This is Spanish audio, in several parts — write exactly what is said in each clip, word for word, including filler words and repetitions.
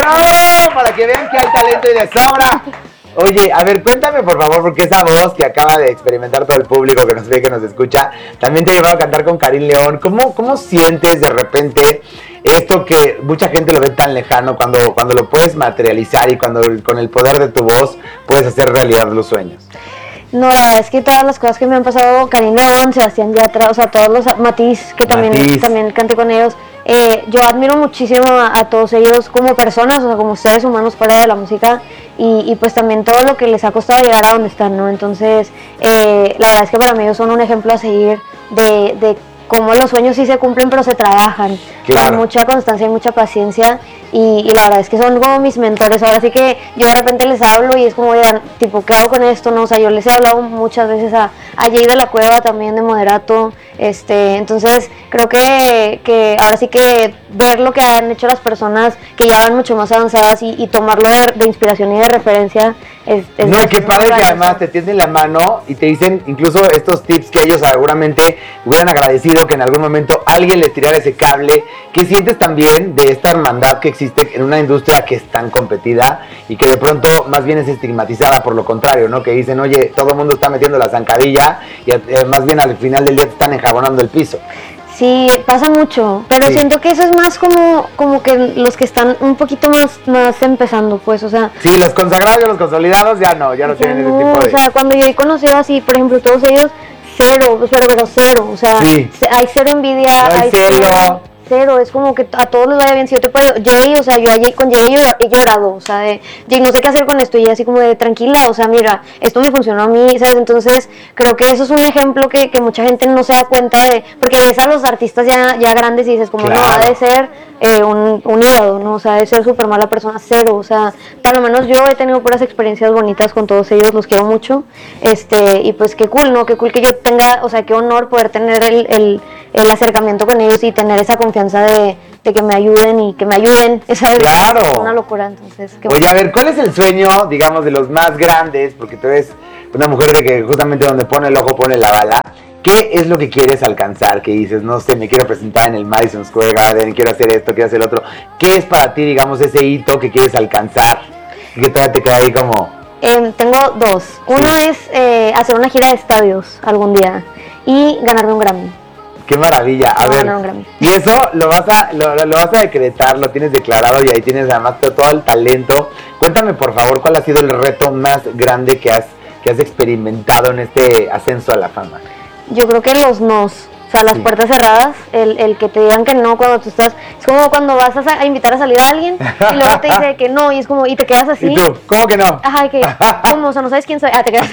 ¡Bravo! Para que vean que hay talento y de sobra. Oye, a ver, cuéntame por favor, porque esa voz que acaba de experimentar todo el público que nos ve, que nos escucha, también te ha llevado a cantar con Karim León. ¿Cómo, cómo sientes de repente esto que mucha gente lo ve tan lejano, cuando, cuando lo puedes materializar y cuando con el poder de tu voz puedes hacer realidad los sueños? No, la verdad es que todas las cosas que me han pasado, Karim León, Sebastián Yatra, o sea, todos los, Matiz, que también, Matiz. también canté con ellos, eh, yo admiro muchísimo a, a todos ellos como personas, o sea, como seres humanos fuera de la música, y, y pues también todo lo que les ha costado llegar a donde están, ¿no? Entonces, eh, la verdad es que para mí ellos son un ejemplo a seguir de, de cómo los sueños sí se cumplen, pero se trabajan, claro, con mucha constancia y mucha paciencia, y, y la verdad es que son como mis mentores. Ahora sí que yo de repente les hablo y es como, oigan, tipo, ¿qué hago con esto? No, o sea, yo les he hablado muchas veces a, a Jay de la Cueva también, de Moderato, este, entonces creo que, que ahora sí que ver lo que han hecho las personas que ya van mucho más avanzadas y, y tomarlo de, de inspiración y de referencia es, es no, y qué padre que además te tienden la mano y te dicen incluso estos tips que ellos seguramente hubieran agradecido que en algún momento alguien les tirara ese cable. ¿Qué sientes también de esta hermandad que existe en una industria que es tan competida y que de pronto más bien es estigmatizada por lo contrario, ¿no? Que dicen, oye, todo el mundo está metiendo la zancadilla y eh, más bien al final del día te están enjabonando el piso. Sí, pasa mucho, pero sí, siento que eso es más como, como que los que están un poquito más, más empezando, pues, o sea... Sí, los consagrados y los consolidados ya no, ya no tienen no, ese tipo de... O sea, cuando yo he conocido así, por ejemplo, todos ellos, cero, pero, pero cero, o sea, sí, hay cero envidia, no hay, hay cero... cero... Cero, es como que a todos les vaya bien. Si yo te puedo, Jay, o sea, yo a Jay, con Jay yo he llorado, o sea, de, Jay, no sé qué hacer con esto, y así como de, tranquila, o sea, mira, esto me funcionó a mí, ¿sabes? Entonces, creo que eso es un ejemplo que, que mucha gente no se da cuenta de, porque ves a los artistas ya, ya grandes y dices, como, claro, no, ha de ser eh, un, un hígado, ¿no? O sea, ha de ser súper mala persona, cero, o sea, por lo menos yo he tenido puras experiencias bonitas con todos ellos, los quiero mucho, este, y pues qué cool, ¿no? Qué cool que yo tenga, o sea, qué honor poder tener el, el, el acercamiento con ellos y tener esa confianza de, de que me ayuden y que me ayuden, esa es claro, una locura. Entonces, qué oye, bueno. A ver, ¿cuál es el sueño, digamos, de los más grandes? Porque tú eres una mujer de que justamente donde pone el ojo pone la bala. ¿Qué es lo que quieres alcanzar? Que dices, no sé, me quiero presentar en el Madison Square Garden, quiero hacer esto, quiero hacer lo otro. ¿Qué es para ti, digamos, ese hito que quieres alcanzar? Y que todavía te queda ahí como... Eh, tengo dos. Sí. Uno es eh, hacer una gira de estadios algún día y ganarme un Grammy. ¡Qué maravilla! A ver, y eso lo vas a lo, lo vas a decretar, lo tienes declarado y ahí tienes además todo, todo el talento. Cuéntame por favor, ¿cuál ha sido el reto más grande que has, que has experimentado en este ascenso a la fama? Yo creo que los nos, o sea, las sí. puertas cerradas, el, el que te digan que no cuando tú estás, es como cuando vas a, a invitar a salir a alguien y luego te dice que no y es como, y te quedas así. ¿Y tú? ¿Cómo que no? Ajá, que, ¿cómo? O sea, no sabes quién soy, ah, te quedas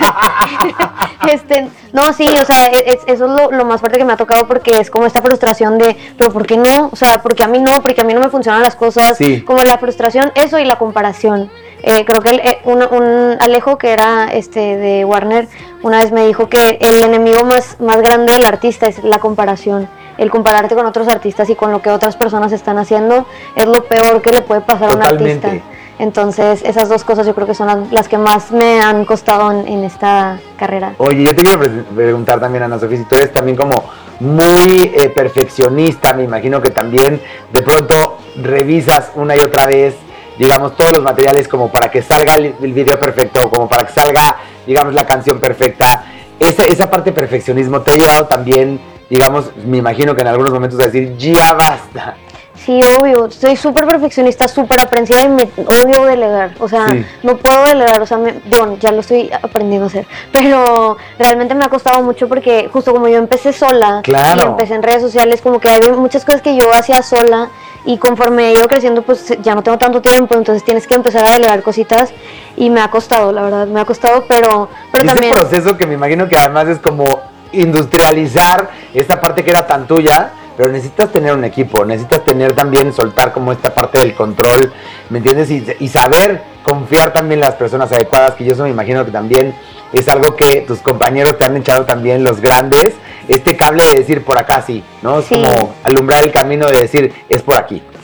este, no, sí, o sea, es, eso es lo, lo más fuerte que me ha tocado porque es como esta frustración de, pero ¿por qué no? O sea, porque a mí no, porque a mí no me funcionan las cosas, sí. como la frustración, eso y la comparación. Eh, creo que el, eh, un, un Alejo que era este de Warner una vez me dijo que el enemigo más, más grande del artista es la comparación, el compararte con otros artistas y con lo que otras personas están haciendo es lo peor que le puede pasar Totalmente. a un artista. Entonces esas dos cosas yo creo que son las, las que más me han costado en, en esta carrera. Oye, yo te quiero pre- preguntar también, Ana Sofía, si tú eres también como muy eh, perfeccionista, me imagino que también de pronto revisas una y otra vez, digamos, todos los materiales como para que salga el, el video perfecto, como para que salga, digamos, la canción perfecta. Esa, esa parte de perfeccionismo te ha llevado también, digamos, me imagino que en algunos momentos a decir, ya basta. Sí, obvio, soy súper perfeccionista, súper aprensiva y me odio delegar, o sea, sí. no puedo delegar, o sea, me, digo, ya lo estoy aprendiendo a hacer, pero realmente me ha costado mucho porque justo como yo empecé sola, claro. y empecé en redes sociales, como que hay muchas cosas que yo hacía sola y conforme he ido creciendo, pues ya no tengo tanto tiempo, entonces tienes que empezar a delegar cositas y me ha costado, la verdad, me ha costado, pero, pero y también... ese proceso que me imagino que además es como industrializar esta parte que era tan tuya, pero necesitas tener un equipo, necesitas tener también, soltar como esta parte del control, ¿me entiendes? Y, y saber confiar también en las personas adecuadas, que yo eso me imagino que también es algo que tus compañeros te han echado también, los grandes, este cable de decir por acá sí, ¿no? Es sí. como alumbrar el camino de decir, es por aquí.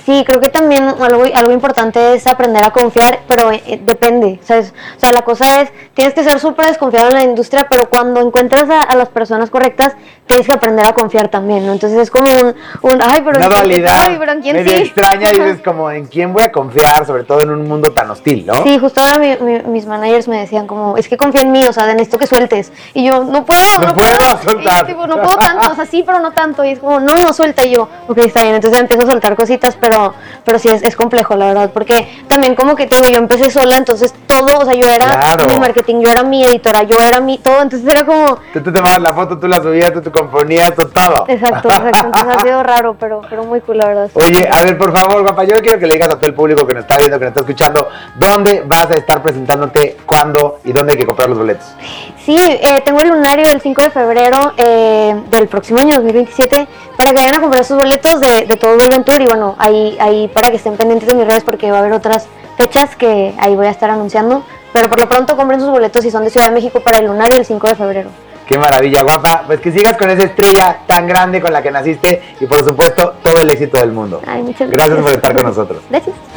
Sí, creo que también algo, algo importante es aprender a confiar, pero eh, depende, ¿sabes? O sea, la cosa es, tienes que ser súper desconfiado en la industria, pero cuando encuentras a, a las personas correctas, tienes que aprender a confiar también, ¿no? Entonces es como un, un ay, pero una en quién, dualidad ay, pero en quién medio sí. extraña y dices como, ¿en quién voy a confiar? Sobre todo en un mundo tan hostil, ¿no? Sí, justo ahora mi, mi, mis managers me decían como, es que confía en mí, o sea, de necesito que sueltes. Y yo, no puedo, no, no, puedo, puedo. soltar. Y yo, tipo, no puedo tanto, o sea, sí, pero no tanto. Y es como, no, no suelta. Y yo, ok, está bien. Entonces empiezo a soltar cositas, pero, pero sí es, es complejo, la verdad. Porque también como que te digo, yo empecé sola, entonces todo, o sea, yo era claro. mi marketing, yo era mi editora, yo era mi todo. Entonces era como... Tú te tomabas la foto, tú la subías, tú te componías, tú todo. Exacto, exacto. Entonces ha sido raro, pero, pero muy cool, la verdad. Oye, a ver, por favor, guapa, yo quiero que le digas a todo el público que nos está viendo, que nos está escuchando, ¿dónde vas a estar presentándote, cuándo y dónde hay que comprar los boletos? Sí, eh, tengo el lunario el cinco de febrero eh, del próximo año, dos mil veintisiete, para que vayan a comprar sus boletos de, de Todo Vuelve en Tour. Y bueno, ahí, ahí para que estén pendientes de mis redes porque va a haber otras fechas que ahí voy a estar anunciando. Pero por lo pronto compren sus boletos si son de Ciudad de México para el lunario el cinco de febrero. Qué maravilla, guapa. Pues que sigas con esa estrella tan grande con la que naciste y por supuesto todo el éxito del mundo. Ay, muchas gracias. Gracias por estar con nosotros. Gracias.